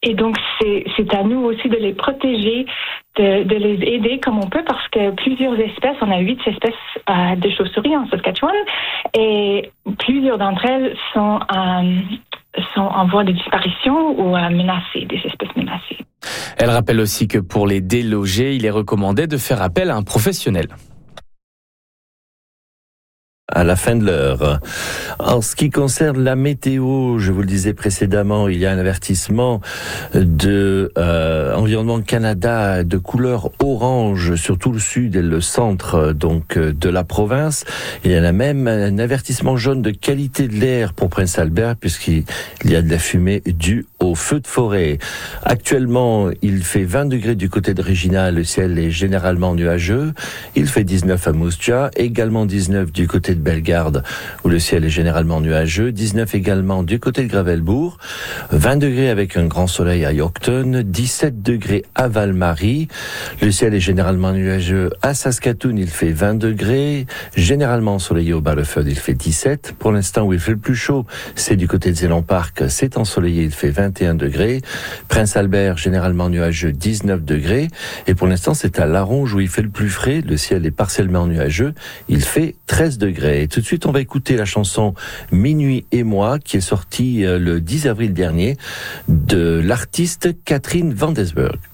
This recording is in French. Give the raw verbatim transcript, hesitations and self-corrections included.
et donc, c'est, c'est à nous aussi de les protéger, de, de les aider comme on peut, parce que plusieurs espèces, on a huit espèces euh, de chauves-souris en Saskatchewan, et plusieurs d'entre elles sont, euh, sont en voie de disparition ou euh, menacées, des espèces menacées. Elle rappelle aussi que pour les déloger, il est recommandé de faire appel à un professionnel. À la fin de l'heure. En ce qui concerne la météo, je vous le disais précédemment, il y a un avertissement de euh, Environnement Canada de couleur orange sur tout le sud et le centre donc de la province. Il y en a même un avertissement jaune de qualité de l'air pour Prince Albert puisqu'il y a de la fumée due au feu de forêt. Actuellement, il fait vingt degrés du côté de Regina, le ciel est généralement nuageux. Il fait dix-neuf à Moose Jaw, également dix-neuf du côté de Bellegarde, où le ciel est généralement nuageux, dix-neuf également du côté de Gravelbourg, vingt degrés avec un grand soleil à Yorkton, dix-sept degrés à Val-Marie, le ciel est généralement nuageux à Saskatoon, il fait vingt degrés, généralement ensoleillé au Battleford, il fait dix-sept, pour l'instant où il fait le plus chaud, c'est du côté de Zélon Park, c'est ensoleillé, il fait vingt et un degrés, Prince Albert, généralement nuageux, dix-neuf degrés, et pour l'instant c'est à Laronge où il fait le plus frais, le ciel est partiellement nuageux, il fait treize degrés. Et tout de suite, on va écouter la chanson Minuit et moi, qui est sortie le dix avril dernier, de l'artiste Catherine Vandesburg.